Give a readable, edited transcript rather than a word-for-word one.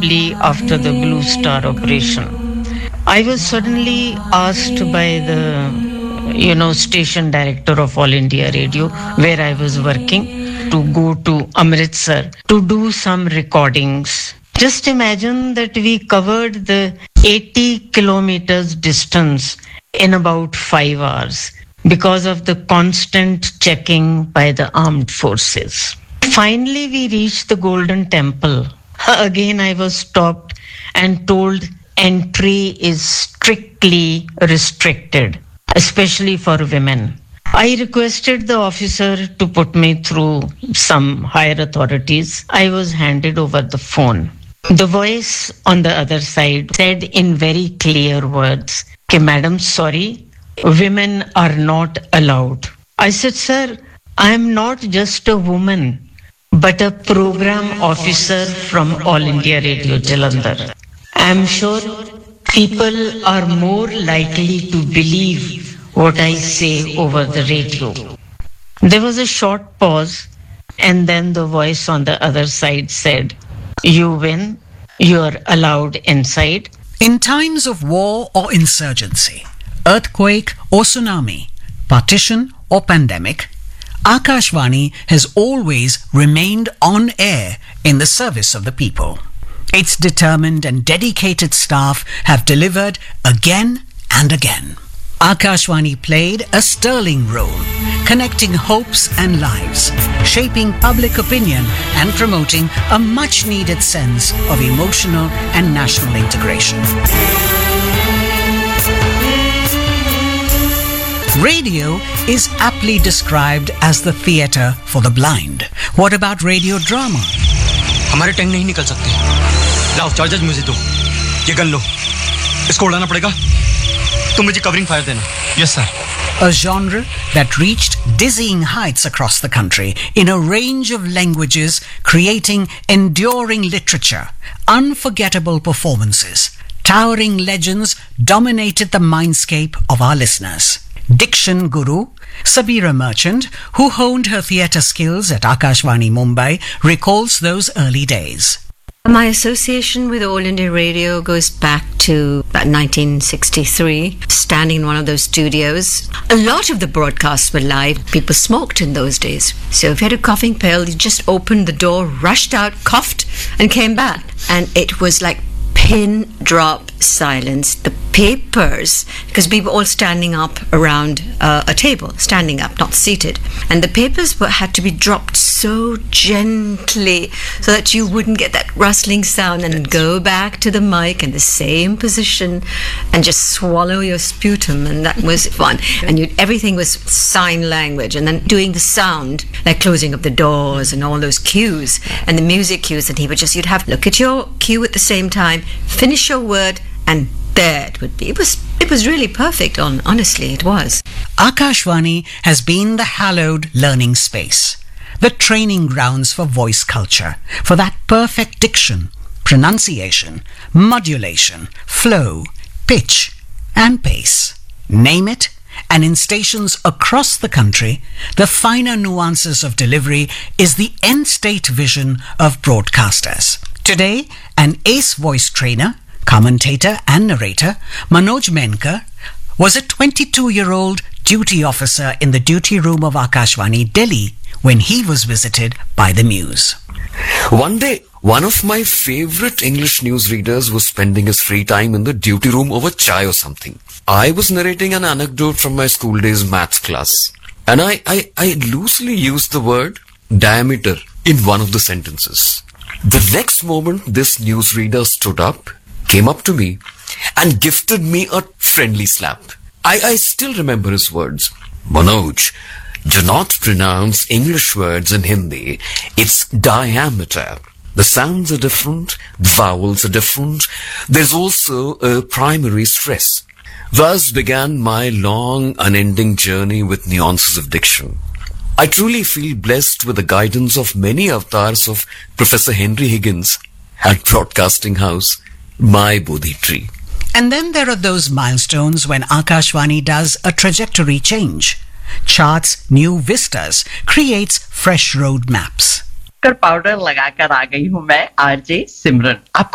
after the Blue Star operation. I was suddenly asked by the station director of All India Radio, where I was working, to go to Amritsar to do some recordings. Just imagine that we covered the 80 kilometers distance in about 5 hours because of the constant checking by the armed forces. Finally, we reached the Golden Temple. Again, I was stopped and told entry is strictly restricted, especially for women. I requested the officer to put me through some higher authorities. I was handed over the phone. The voice on the other side said in very clear words, "Okay, madam, sorry, women are not allowed." I said, "Sir, I am not just a woman, but a program officer from All India Radio Jalandhar. I am sure people are more likely to believe what I say over the radio." There was a short pause, and then the voice on the other side said, "You win. You're allowed inside." In times of war or insurgency, earthquake or tsunami, partition or pandemic, Akashvani has always remained on air in the service of the people. Its determined and dedicated staff have delivered again and again. Akashvani played a sterling role, connecting hopes and lives, shaping public opinion and promoting a much-needed sense of emotional and national integration. Radio is aptly described as the theatre for the blind. What about radio drama? हमारे tank नहीं निकल सकते। लाओ charger मुझे दो। ये gun लो। इसको उड़ाना पड़ेगा। तुम मुझे कवरिंग फायर देना। Yes, sir. A genre that reached dizzying heights across the country in a range of languages, creating enduring literature, unforgettable performances. Towering legends dominated the mindscape of our listeners. Diction guru Sabira Merchant, who honed her theatre skills at Akashvani Mumbai, recalls those early days. My association with All India Radio goes back to about 1963, standing in one of those studios. A lot of the broadcasts were live. People smoked in those days. So if you had a coughing pill, you just opened the door, rushed out, coughed, and came back. And it was like pin drop silence. The papers, because we were all standing up around a table, standing up, not seated, and the papers had to be dropped so gently so that you wouldn't get that rustling sound, and go back to the mic in the same position and just swallow your sputum, and that was fun. And everything was sign language, and then doing the sound, like closing of the doors and all those cues and the music cues, and you'd have to look at your cue at the same time, finish your word, and there it would be. It was really perfect, honestly, it was. Akashvani has been the hallowed learning space, the training grounds for voice culture, for that perfect diction, pronunciation, modulation, flow, pitch, and pace. Name it, and in stations across the country, the finer nuances of delivery is the end-state vision of broadcasters. Today, an ace voice trainer, commentator and narrator, Manoj Menkar, was a 22-year-old duty officer in the duty room of Akashvani, Delhi, when he was visited by the Muse. One day, one of my favorite English newsreaders was spending his free time in the duty room over chai or something. I was narrating an anecdote from my school days maths class, and I loosely used the word diameter in one of the sentences. The next moment, this newsreader stood up, came up to me, and gifted me a friendly slap. I still remember his words. "Manoj, do not pronounce English words in Hindi. It's diameter. The sounds are different, the vowels are different. There's also a primary stress." Thus began my long, unending journey with nuances of diction. I truly feel blessed with the guidance of many avatars of Professor Henry Higgins at Broadcasting House, my Bodhi tree. And then there are those milestones when Akashvani does a trajectory change, charts new vistas, creates fresh road maps. Powder लगाकर आ गई हूँ मैं RJ सिमरन।